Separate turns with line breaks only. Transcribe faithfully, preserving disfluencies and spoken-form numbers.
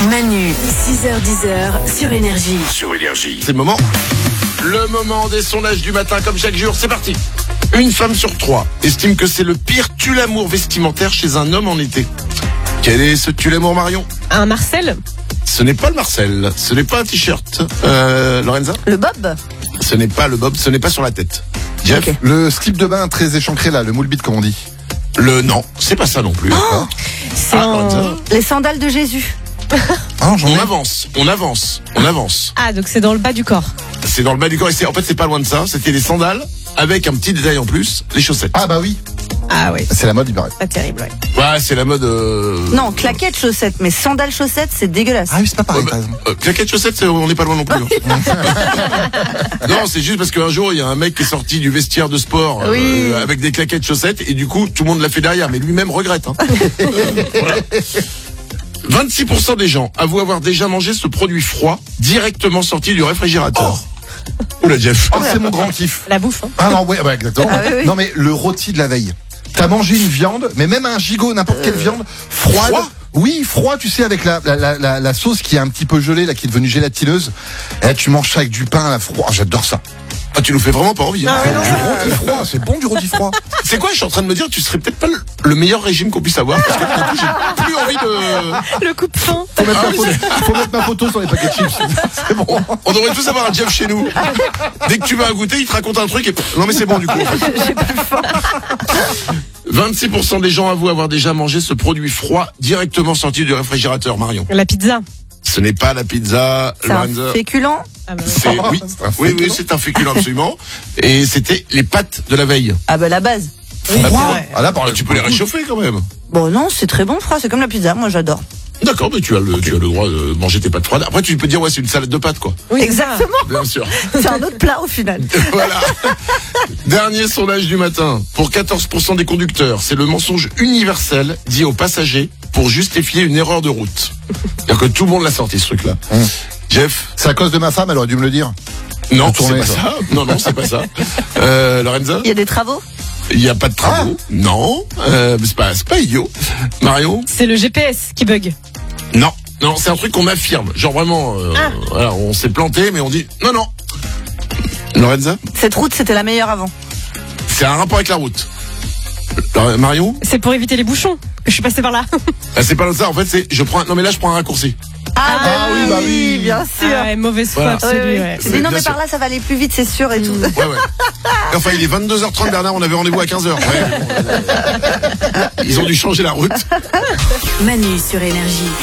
Manu, six heures dix sur Énergie.
Sur Énergie. C'est le moment. Le moment des sondages du matin, comme chaque jour. C'est parti. Une femme sur trois estime que c'est le pire tue-l'amour vestimentaire chez un homme en été. Quel est ce tue-l'amour, Marion?
Un Marcel?
Ce n'est pas le Marcel. Ce n'est pas un t-shirt. Euh, Lorenza?
Le bob?
Ce n'est pas le bob. Ce n'est pas sur la tête. Jeff?
Okay. Le slip de bain très échancré là, le moule bite comme on dit.
Le non, c'est pas ça non plus.
Oh,
c'est
ah,
en...
Les sandales de Jésus.
Ah, j'en
on
ai.
avance, on avance, on avance.
Ah, donc c'est dans le bas du corps.
C'est dans le bas du corps. Et c'est, en fait, c'est pas loin de ça. C'était les sandales avec un petit détail en plus, les chaussettes.
Ah bah oui.
Ah oui.
C'est la mode, il paraît.
Pas terrible, ouais.
Ouais, c'est la mode. Euh...
Non, claquettes chaussettes, mais sandales chaussettes, c'est dégueulasse.
Ah oui, c'est pas pareil.
Ouais,
par
bah,
exemple.
euh, claquettes chaussettes, c'est- on n'est pas loin non plus. hein. Non, c'est juste parce qu'un jour, il y a un mec qui est sorti du vestiaire de sport euh,
Oui.
avec des claquettes chaussettes et du coup, tout le monde l'a fait derrière, mais lui-même regrette. Hein. Euh, voilà. vingt-six pour cent des gens avouent avoir déjà mangé ce produit froid directement sorti du réfrigérateur. Oula, Jeff.
Oh, c'est mon grand kiff.
La bouffe, hein.
Ah non, ouais, ouais, exactement.
Ah oui, oui.
Non mais le rôti de la veille. T'as mangé une viande, mais même un gigot, n'importe quelle viande, froide.
Froid
Oui, froid, tu sais, avec la, la, la, la, la sauce qui est un petit peu gelée, là, qui est devenue gélatineuse. Et là, tu manges ça avec du pain, là, froid. J'adore ça.
Ah, tu nous fais vraiment pas envie. Hein.
Du rôti froid, c'est bon du rôti froid.
C'est quoi? Je suis en train de me dire, tu serais peut-être pas le, le meilleur régime qu'on puisse avoir parce que du coup, j'ai plus envie de.
Le coupe-fin.
Faut mettre,
Ah
ma
oui,
photo, faut mettre ma photo sur les paquets de chips. C'est bon.
On devrait tous avoir un Jeff chez nous. Dès que tu vas goûter, il te raconte un truc et pff, non mais c'est bon du coup. En fait. vingt-six pour cent des gens avouent avoir déjà mangé ce produit froid directement sorti du réfrigérateur, Marion.
La pizza.
Ce n'est pas la pizza,
C'est un
Lorenza.
féculent.
Ah bah,
C'est oui,
C'est un
oui,
féculent.
oui, c'est un féculent absolument. Et c'était les pâtes de la veille.
Ah bah la base.
Froid. Ah là, par
Ah, tu peux les réchauffer quand même.
Bon non, c'est très bon froid, c'est comme la pizza, moi j'adore.
D'accord, mais tu as le, tu as le droit de manger tes pâtes froides. Après, tu peux dire ouais, c'est une salade de pâtes quoi.
oui,
Exactement.
Bien sûr.
C'est un autre plat au final.
Voilà. Dernier sondage du matin. Pour quatorze pour cent des conducteurs, c'est le mensonge universel dit aux passagers pour justifier une erreur de route. C'est-à-dire que tout le monde l'a sorti ce truc-là.
Hum.
Jeff?
C'est à cause de ma femme, elle aurait dû me le dire.
Non,
Faut tourner,
c'est pas
ça.
ça. Non, non, c'est pas ça. Euh, Lorenza?
Il y a des travaux.
Il n'y a pas de travaux. Non. Euh, c'est pas, c'est pas idiot. Marion?
c'est le G P S qui bug.
Non. Non, c'est un truc qu'on affirme. Genre vraiment, euh,
Ah.
voilà, on s'est planté, mais on dit non, non. Lorenza?
Cette route, c'était la meilleure avant.
C'est un rapport avec la route. Euh, Marion?
C'est pour éviter les bouchons que je suis passée par là.
Ah, c'est pas ça. En fait, c'est je prends. Un... Non, mais là, je prends un raccourci.
Ah, bah
oui, bah oui.
bien sûr.
Ah ouais, mauvaise foi
Voilà.
absolue,
Oui, oui.
ouais.
Tu dis non
Bien
mais
sûr.
par là ça va aller plus vite, c'est sûr et tout.
Ouais, ouais. Enfin, il est vingt-deux heures trente, Bernard, on avait rendez-vous à quinze heures. Ouais. Ils ont dû changer la route.
Manu sur Énergie.